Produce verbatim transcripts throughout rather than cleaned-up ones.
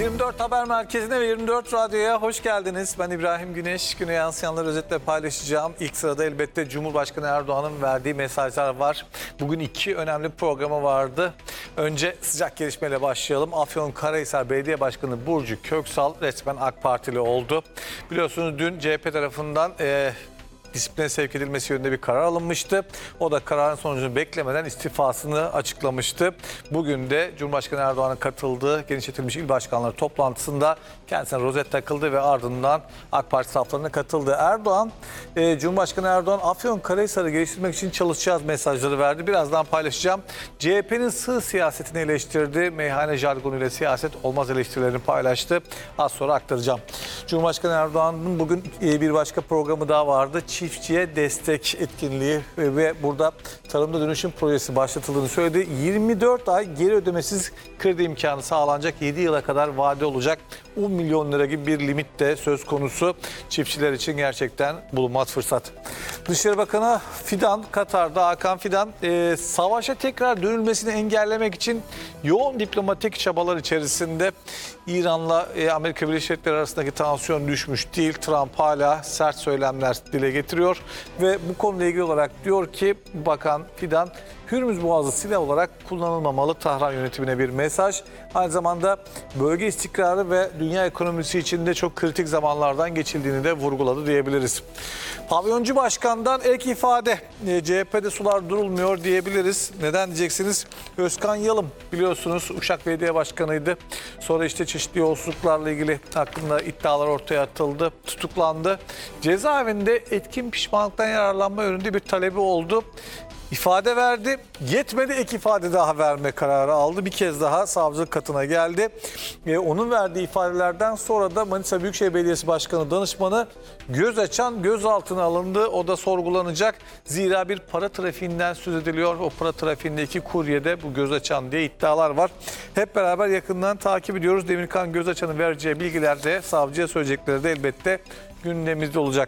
yirmi dört Haber Merkezi'ne ve yirmi dört Radyo'ya hoş geldiniz. Ben İbrahim Güneş. Güne yansıyanları özetle paylaşacağım. İlk sırada elbette Cumhurbaşkanı Erdoğan'ın verdiği mesajlar var. Bugün iki önemli programı vardı. Önce sıcak gelişmeyle başlayalım. Afyonkarahisar Belediye Başkanı Burcu Köksal resmen AK Partili oldu. Biliyorsunuz dün C H P tarafından E, disipline sevk edilmesi yönünde bir karar alınmıştı. O da kararın sonucunu beklemeden istifasını açıklamıştı. Bugün de Cumhurbaşkanı Erdoğan'ın katıldığı genişletilmiş il başkanları toplantısında kendisine rozet takıldı ve ardından AK Parti saflarına katıldı. Erdoğan, e, Cumhurbaşkanı Erdoğan Afyonkarahisar'ı geliştirmek için çalışacağız mesajları verdi. Birazdan paylaşacağım. C H P'nin sığ siyasetini eleştirdi. Meyhane jargonuyla siyaset olmaz eleştirilerini paylaştı. Az sonra aktaracağım. Cumhurbaşkanı Erdoğan'ın bugün e, bir başka programı daha vardı. Çiftçiye destek etkinliği ve burada tarımda dönüşüm projesi başlatıldığını söyledi. yirmi dört ay geri ödemesiz kredi imkanı sağlanacak, yedi yıla kadar vade olacak. on milyon lira gibi bir limit de söz konusu. Çiftçiler için gerçekten bulunmaz fırsat. Dışişleri Bakanı Fidan, Katar'da Hakan Fidan, e, savaşa tekrar dönülmesini engellemek için yoğun diplomatik çabalar içerisinde. İran'la e, Amerika Birleşik Devletleri arasındaki tansiyon düşmüş değil. Trump hala sert söylemler dile getiriyor ve bu konuyla ilgili olarak diyor ki Bakan Fidan, Hürmüz Boğazı silah olarak kullanılmamalı. Tahran yönetimine bir mesaj. Aynı zamanda bölge istikrarı ve dünya ekonomisi için de çok kritik zamanlardan geçildiğini de vurguladı diyebiliriz. Pavyoncu Başkan'dan ek ifade. C H P'de sular durulmuyor diyebiliriz. Neden diyeceksiniz? Özkan Yalım biliyorsunuz Uşak Belediye Başkanı'ydı. Sonra işte çeşitli yolsuzluklarla ilgili hakkında iddialar ortaya atıldı. Tutuklandı. Cezaevinde etkin pişmanlıktan yararlanma yönünde bir talebi oldu. İfade verdi. Yetmedi, ek ifade daha verme kararı aldı. Bir kez daha savcılık katına geldi. Ee, onun verdiği ifadelerden sonra da Manisa Büyükşehir Belediyesi Başkanı danışmanı göz açan gözaltına alındı. O da sorgulanacak. Zira bir para trafiğinden söz ediliyor. O para trafiğindeki kuryede bu göz açan diye iddialar var. Hep beraber yakından takip ediyoruz. Demirkan Gözaçan'ın vereceği bilgiler de savcıya söyleyecekleri de elbette gündemimizde olacak.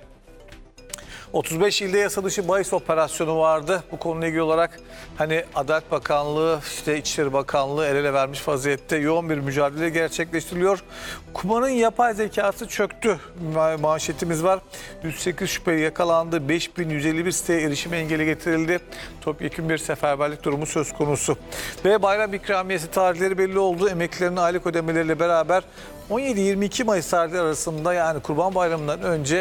otuz beş ilde yasa dışı bahis operasyonu vardı. Bu konuyla ilgili olarak hani Adalet Bakanlığı, işte İçişleri Bakanlığı el ele vermiş vaziyette yoğun bir mücadele gerçekleştiriliyor. Kumarın yapay zekası çöktü. Ma- manşetimiz var. yüz sekiz şüpheli yakalandı. beş bin yüz elli bir siteye erişim engeli getirildi. Topyekun bir seferberlik durumu söz konusu. Ve bayram ikramiyesi tarihleri belli oldu. Emeklilerin aylık ödemeleriyle beraber on yedi yirmi iki Mayıs tarihleri arasında, yani Kurban Bayramı'ndan önce